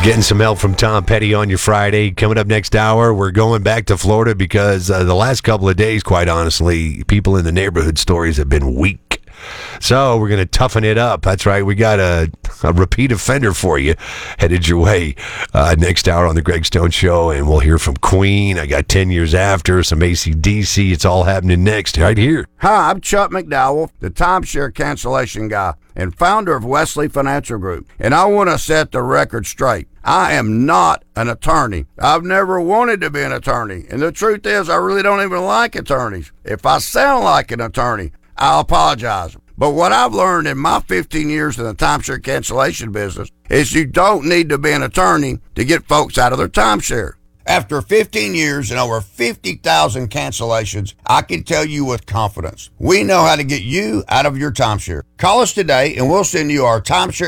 Getting some help from Tom Petty on your Friday. Coming up next hour, we're going back to Florida because the last couple of days, quite honestly, people in the neighborhood stories have been weak. So we're going to toughen it up. That's right. We got a repeat offender for you headed your way next hour on the Greg Stone Show, and we'll hear from Queen. I got 10 Years After, some AC/DC. It's all happening next right here. Hi, I'm Chuck McDowell, the timeshare cancellation guy and founder of Wesley Financial Group, and I want to set the record straight. I am not an attorney. I've never wanted to be an attorney, and the truth is I really don't even like attorneys. If I sound like an attorney, I apologize. But what I've learned in my 15 years in the timeshare cancellation business is you don't need to be an attorney to get folks out of their timeshare. After 15 years and over 50,000 cancellations, I can tell you with confidence, we know how to get you out of your timeshare. Call us today and we'll send you our timeshare